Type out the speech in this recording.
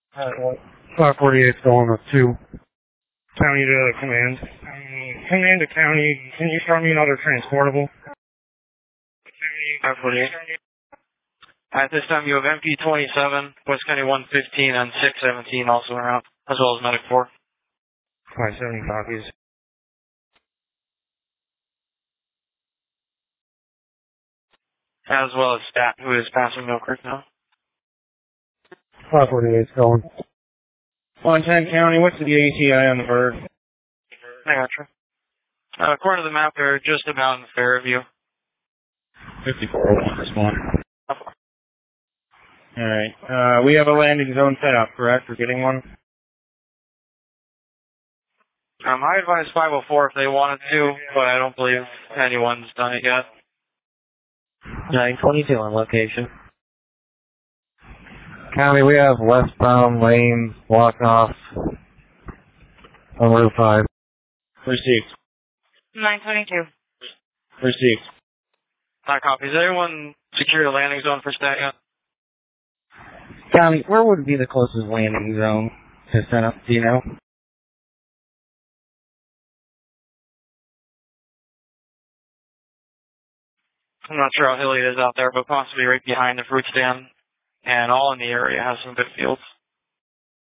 548 going with 2. County to command. Command to county, can you start me another transportable? 548. At this time, you have MP27, West County 115, and 617 also around, as well as Medic 4. 570 copies. As well as Stat, who is passing Mill Creek now. 548 going. 110 County, what's the ATI on the bird? I gotcha. According to the map, they're just about in Fairview. 5401, respond. Alright, we have a landing zone set up, correct? We're getting one? I advise 504 if they wanted to, but I don't believe anyone's done it yet. 922 on location. County, we have westbound lanes blocked off on Route 5. Received. 922. Received. Copy. Has anyone secured a landing zone for Stat yet? County, where would be the closest landing zone to set up, do you know? I'm not sure how hilly it is out there, but possibly right behind the fruit stand. And all in the area has some good fields.